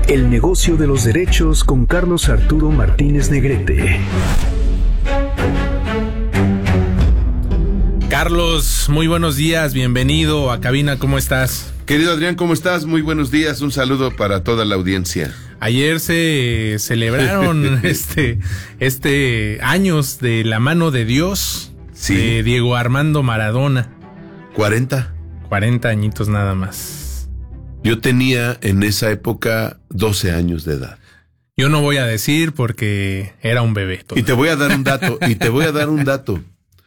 El negocio de los derechos con Carlos Arturo Martínez Negrete. Carlos, muy buenos días, bienvenido a cabina, ¿cómo estás? Querido Adrián, ¿cómo estás? Muy buenos días, un saludo para toda la audiencia. Ayer se celebraron años de la mano de Dios, sí, de Diego Armando Maradona. 40 añitos nada más. Yo tenía en esa época 12 años de edad. Yo no voy a decir porque era un bebé todavía. Y te voy a dar un dato,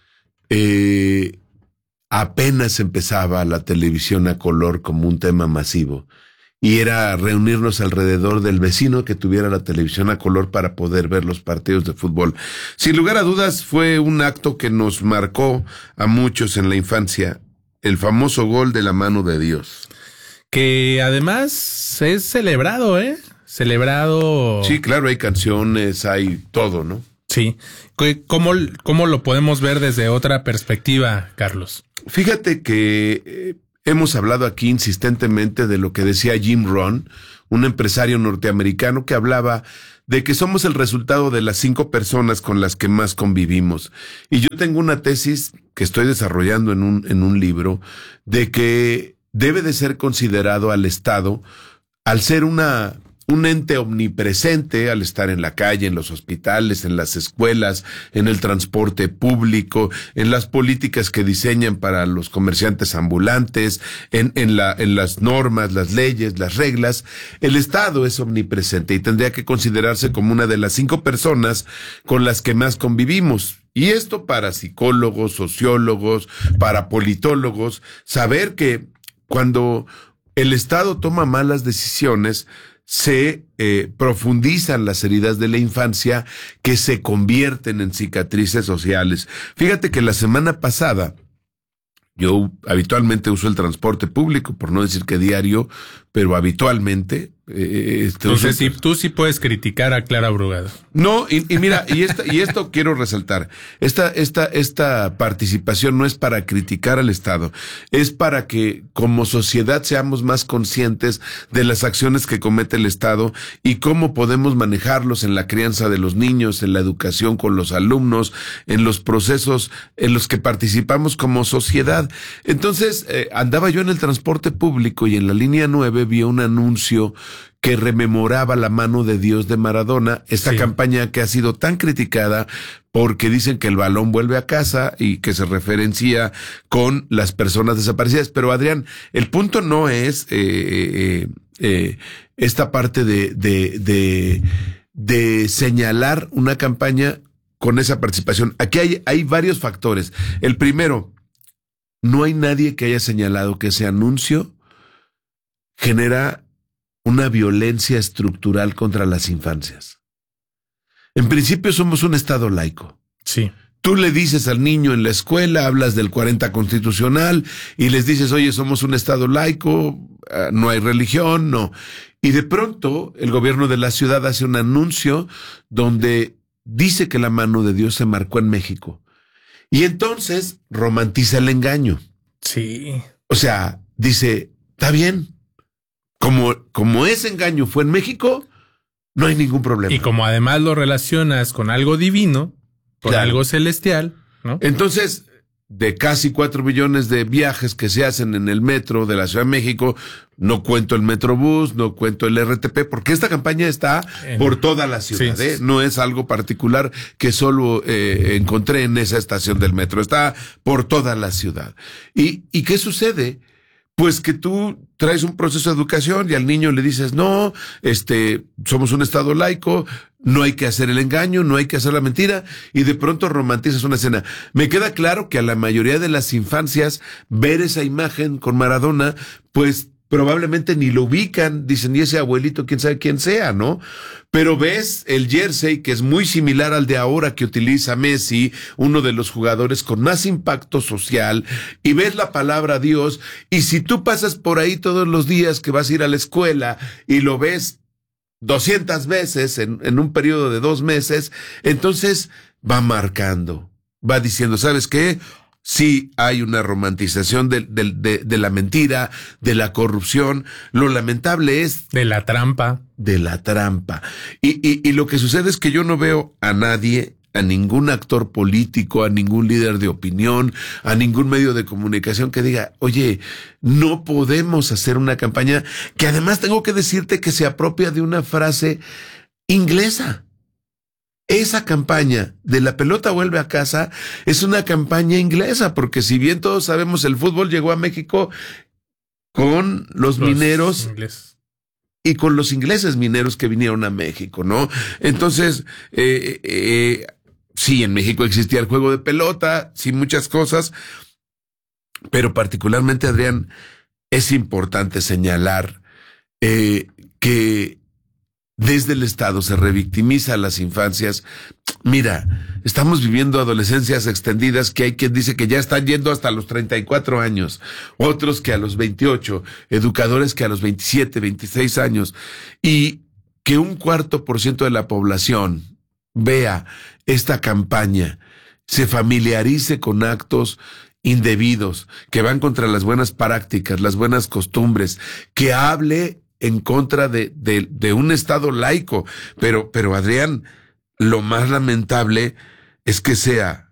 apenas empezaba la televisión a color como un tema masivo. Y era reunirnos alrededor del vecino que tuviera la televisión a color para poder ver los partidos de fútbol. Sin lugar a dudas, fue un acto que nos marcó a muchos en la infancia. El famoso gol de la mano de Dios. Que además es celebrado, Celebrado. Sí, claro, hay canciones, hay todo, ¿no? Sí. ¿Cómo lo podemos ver desde otra perspectiva, Carlos? Fíjate que hemos hablado aquí insistentemente de lo que decía Jim Rohn, un empresario norteamericano que hablaba de que somos el resultado de las 5 personas con las que más convivimos. Y yo tengo una tesis que estoy desarrollando en un libro de que debe de ser considerado al Estado, al ser un ente omnipresente, al estar en la calle, en los hospitales, en las escuelas, en el transporte público, en las políticas que diseñan para los comerciantes ambulantes, en las normas, las leyes, las reglas. El Estado es omnipresente y tendría que considerarse como una de las 5 personas con las que más convivimos. Y esto para psicólogos, sociólogos, para politólogos, saber que cuando el Estado toma malas decisiones, se profundizan las heridas de la infancia que se convierten en cicatrices sociales. Fíjate que la semana pasada, yo habitualmente uso el transporte público, por no decir que diario, pero habitualmente. Entonces, tú sí puedes criticar a Clara Brugado. No, y mira, y esto quiero resaltar. Esta participación no es para criticar al Estado, es para que como sociedad seamos más conscientes de las acciones que comete el Estado y cómo podemos manejarlos en la crianza de los niños, en la educación con los alumnos, en los procesos en los que participamos como sociedad. Entonces, andaba yo en el transporte público y en la línea 9 vi un anuncio que rememoraba la mano de Dios de Maradona, esta campaña que ha sido tan criticada porque dicen que el balón vuelve a casa y que se referencia con las personas desaparecidas. Pero Adrián, el punto no es esta parte de señalar una campaña con esa participación. Aquí hay varios factores. El primero, no hay nadie que haya señalado que ese anuncio genera una violencia estructural contra las infancias. En principio somos un Estado laico. Sí. Tú le dices al niño en la escuela, hablas del 40 constitucional y les dices, oye, somos un Estado laico, no hay religión, no. Y de pronto el gobierno de la ciudad hace un anuncio donde dice que la mano de Dios se marcó en México. Y entonces romantiza el engaño. Sí. O sea, dice, está bien. Como ese engaño fue en México, no hay ningún problema. Y como además lo relacionas con algo divino, con algo celestial, ¿no? Entonces, de casi 4 millones de viajes que se hacen en el metro de la Ciudad de México, no cuento el Metrobús, no cuento el RTP, porque esta campaña está por toda la ciudad, sí. No es algo particular que solo encontré en esa estación del metro, está por toda la ciudad. ¿Y qué sucede? Pues que tú traes un proceso de educación y al niño le dices, no, somos un Estado laico, no hay que hacer el engaño, no hay que hacer la mentira, y de pronto romantizas una escena. Me queda claro que a la mayoría de las infancias ver esa imagen con Maradona, pues probablemente ni lo ubican, dicen, y ese abuelito, quién sabe quién sea, ¿no? Pero ves el jersey, que es muy similar al de ahora que utiliza Messi, uno de los jugadores con más impacto social, y ves la palabra Dios, y si tú pasas por ahí todos los días que vas a ir a la escuela y lo ves 200 veces en un periodo de 2 meses, entonces va marcando, va diciendo, ¿sabes qué? sí hay una romantización de la mentira, de la corrupción. Lo lamentable es De la trampa. de la trampa. Y lo que sucede es que yo no veo a nadie, a ningún actor político, a ningún líder de opinión, a ningún medio de comunicación que diga, oye, no podemos hacer una campaña que además tengo que decirte que se apropia de una frase inglesa. Esa campaña de la pelota vuelve a casa es una campaña inglesa, porque si bien todos sabemos el fútbol llegó a México con los mineros ingleses. y con los ingleses mineros que vinieron a México, ¿no? Entonces, sí, en México existía el juego de pelota, sí, muchas cosas, pero particularmente, Adrián, es importante señalar que desde el Estado se revictimiza a las infancias. Mira, estamos viviendo adolescencias extendidas que hay quien dice que ya están yendo hasta los 34 años, otros que a los 28, educadores que a los 27, 26 años, y que 1/4% de la población vea esta campaña, se familiarice con actos indebidos, que van contra las buenas prácticas, las buenas costumbres, que hable en contra de un Estado laico. Pero Adrián, lo más lamentable es que sea